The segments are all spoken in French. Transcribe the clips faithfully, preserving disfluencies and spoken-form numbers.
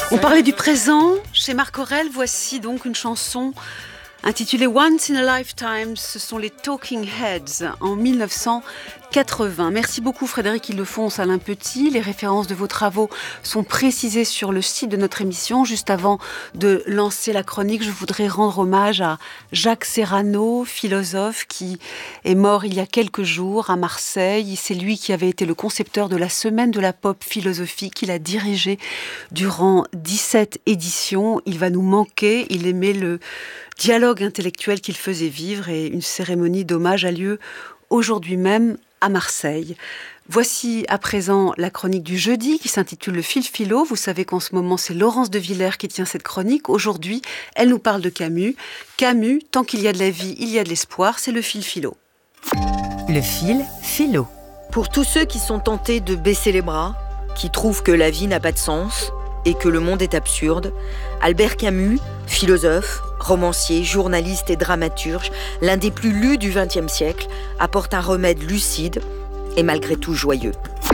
On parlait du présent chez Marc Aurèle. Voici donc une chanson intitulée Once in a Lifetime. Ce sont les Talking Heads en mille neuf cent quatre-vingts. Merci beaucoup Frédéric Ildefonse, Alain Petit. Les références de vos travaux sont précisées sur le site de notre émission. Juste avant de lancer la chronique, je voudrais rendre hommage à Jacques Serrano, philosophe qui est mort il y a quelques jours à Marseille. C'est lui qui avait été le concepteur de la Semaine de la Pop Philosophie qu'il a dirigé durant dix-sept éditions. Il va nous manquer. Il aimait le dialogue intellectuel qu'il faisait vivre et une cérémonie d'hommage a lieu aujourd'hui même à Marseille. Voici à présent la chronique du jeudi qui s'intitule Le Fil Philo. Vous savez qu'en ce moment, c'est Laurence de Villers qui tient cette chronique. Aujourd'hui, elle nous parle de Camus. Camus, tant qu'il y a de la vie, il y a de l'espoir, c'est le Fil Philo. Le Fil Philo. Pour tous ceux qui sont tentés de baisser les bras, qui trouvent que la vie n'a pas de sens et que le monde est absurde, Albert Camus, philosophe, romancier, journaliste et dramaturge, l'un des plus lus du vingtième siècle, apporte un remède lucide et malgré tout joyeux.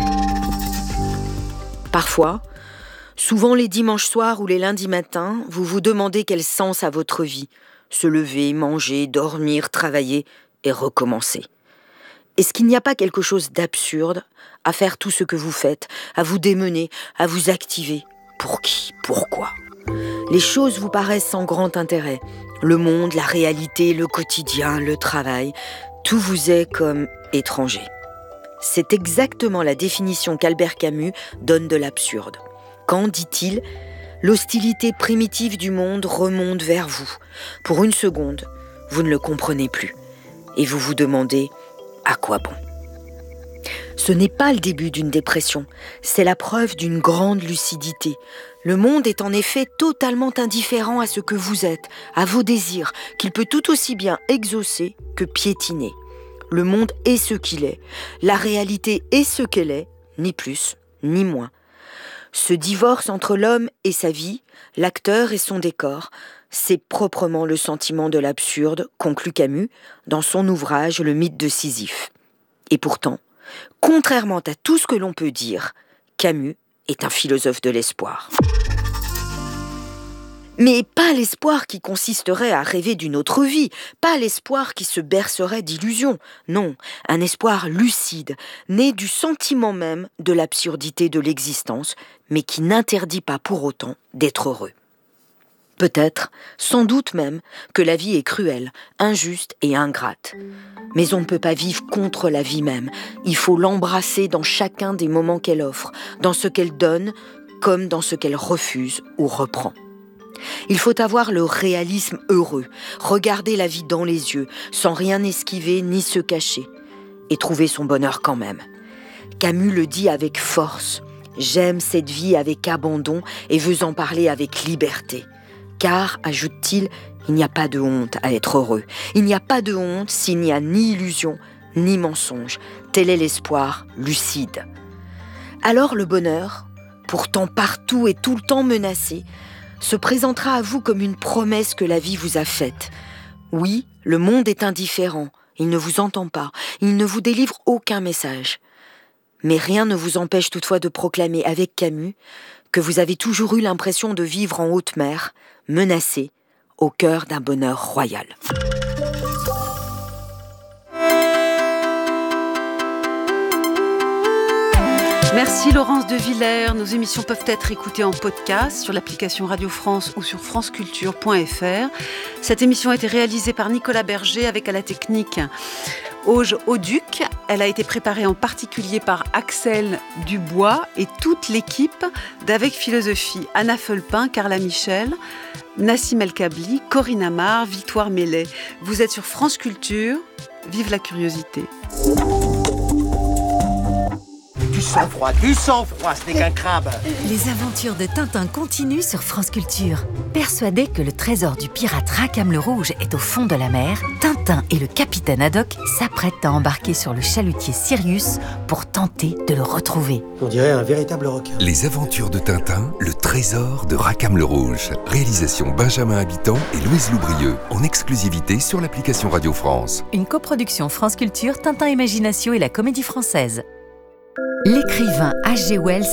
Parfois, souvent les dimanches soirs ou les lundis matins, vous vous demandez quel sens a votre vie. Se lever, manger, dormir, travailler et recommencer. Est-ce qu'il n'y a pas quelque chose d'absurde à faire tout ce que vous faites, à vous démener, à vous activer ? Pour qui ? Pourquoi ? Les choses vous paraissent sans grand intérêt. Le monde, la réalité, le quotidien, le travail, tout vous est comme étranger. C'est exactement la définition qu'Albert Camus donne de l'absurde. Quand, dit-il, l'hostilité primitive du monde remonte vers vous. Pour une seconde, vous ne le comprenez plus. Et vous vous demandez à quoi bon ? Ce n'est pas le début d'une dépression, c'est la preuve d'une grande lucidité. Le monde est en effet totalement indifférent à ce que vous êtes, à vos désirs, qu'il peut tout aussi bien exaucer que piétiner. Le monde est ce qu'il est, la réalité est ce qu'elle est, ni plus, ni moins. Ce divorce entre l'homme et sa vie, l'acteur et son décor, c'est proprement le sentiment de l'absurde, conclut Camus, dans son ouvrage Le mythe de Sisyphe. Et pourtant, contrairement à tout ce que l'on peut dire, Camus est un philosophe de l'espoir. Mais pas l'espoir qui consisterait à rêver d'une autre vie, pas l'espoir qui se bercerait d'illusions, non, un espoir lucide, né du sentiment même de l'absurdité de l'existence, mais qui n'interdit pas pour autant d'être heureux. Peut-être, sans doute même, que la vie est cruelle, injuste et ingrate. Mais on ne peut pas vivre contre la vie même. Il faut l'embrasser dans chacun des moments qu'elle offre, dans ce qu'elle donne, comme dans ce qu'elle refuse ou reprend. Il faut avoir le réalisme heureux, regarder la vie dans les yeux, sans rien esquiver ni se cacher, et trouver son bonheur quand même. Camus le dit avec force. J'aime cette vie avec abandon et veux en parler avec liberté. Car, ajoute-t-il, il n'y a pas de honte à être heureux. Il n'y a pas de honte s'il n'y a ni illusion, ni mensonge. Tel est l'espoir lucide. Alors le bonheur, pourtant partout et tout le temps menacé, se présentera à vous comme une promesse que la vie vous a faite. Oui, le monde est indifférent, il ne vous entend pas, il ne vous délivre aucun message. Mais rien ne vous empêche toutefois de proclamer avec Camus que vous avez toujours eu l'impression de vivre en haute mer, menacé, au cœur d'un bonheur royal. Merci Laurence de Villers. Nos émissions peuvent être écoutées en podcast sur l'application Radio France ou sur franceculture point f r. Cette émission a été réalisée par Nicolas Berger avec à la technique Auge Auduc. Elle a été préparée en particulier par Axel Dubois et toute l'équipe d'Avec Philosophie. Anna Felpin, Carla Michel, Nassim El Kabli, Corinne Amar, Victoire Mellet. Vous êtes sur France Culture. Vive la curiosité. Du sang-froid, du sang-froid, ce n'est qu'un crabe. Les aventures de Tintin continuent sur France Culture. Persuadé que le trésor du pirate Rackham le Rouge est au fond de la mer, Tintin et le capitaine Haddock s'apprêtent à embarquer sur le chalutier Sirius pour tenter de le retrouver. On dirait un véritable requin. Les aventures de Tintin, le trésor de Rackham le Rouge. Réalisation Benjamin Habitant et Louise Loubrieux, en exclusivité sur l'application Radio France. Une coproduction France Culture, Tintin Imagination et la Comédie Française. L'écrivain H G Wells